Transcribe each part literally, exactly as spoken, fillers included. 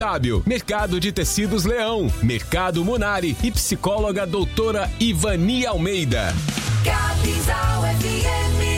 Mercado de Tecidos Leão, Mercado Munari e psicóloga doutora Ivani Almeida. Capinzal F M.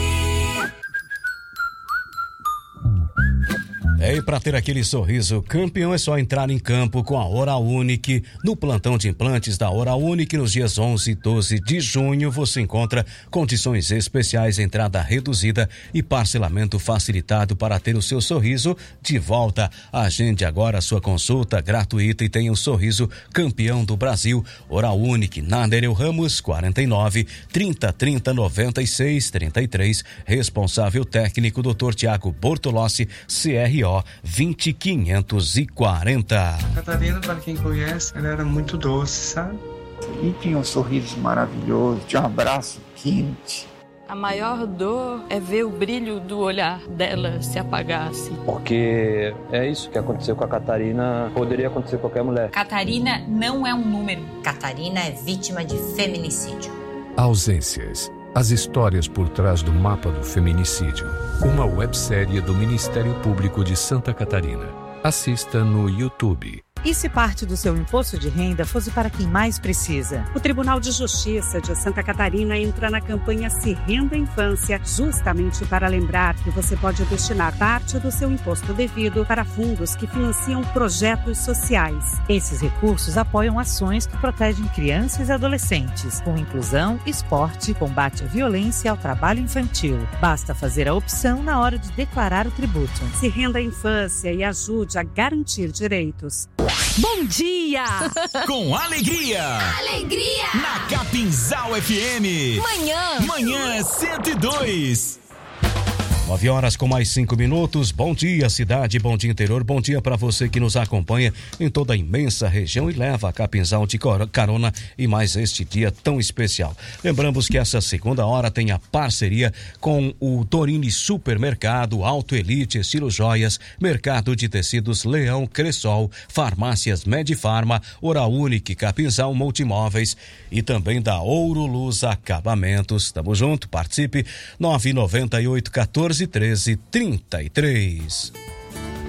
É, e para ter aquele sorriso campeão é só entrar em campo com a Oral Unique. No plantão de implantes da Oral Unique, nos dias onze e doze de junho, você encontra condições especiais, entrada reduzida e parcelamento facilitado para ter o seu sorriso de volta. Agende agora a sua consulta gratuita e tenha o sorriso campeão do Brasil. Oral Unique, na Nereu Ramos, quarenta e nove, trinta, trinta, noventa e seis, trinta e três. Responsável técnico, doutor Tiago Bortolossi, C R O vinte quinhentos e quarenta. Catarina, para quem conhece, ela era muito doce, sabe? E tinha um sorriso maravilhoso, tinha um abraço quente. A maior dor é ver o brilho do olhar dela se apagar assim. Porque é isso que aconteceu com a Catarina, poderia acontecer com qualquer mulher. Catarina não é um número. Catarina é vítima de feminicídio. Ausências. As histórias por trás do mapa do feminicídio. Uma websérie do Ministério Público de Santa Catarina. Assista no YouTube. E se parte do seu imposto de renda fosse para quem mais precisa? O Tribunal de Justiça de Santa Catarina entra na campanha Se Renda Infância, justamente para lembrar que você pode destinar parte do seu imposto devido para fundos que financiam projetos sociais. Esses recursos apoiam ações que protegem crianças e adolescentes, com inclusão, esporte, combate à violência e ao trabalho infantil. Basta fazer a opção na hora de declarar o tributo. Se renda a infância e ajude a garantir direitos. Bom dia! Com alegria! Alegria! Na Capinzal F M. Manhã! Manhã cento e dois. Nove horas com mais cinco minutos. Bom dia, cidade, bom dia, interior. Bom dia para você que nos acompanha em toda a imensa região e leva a Capinzal de carona e mais este dia tão especial. Lembramos que essa segunda hora tem a parceria com o Torini Supermercado, Auto Elite, Estilo Joias, Mercado de Tecidos Leão, Cressol, Farmácias Medifarma, Oral Unique, Capinzal Multimóveis e também da Ouro Luz Acabamentos. Tamo junto, participe. nove nove oito, quatorze, treze, trinta e três.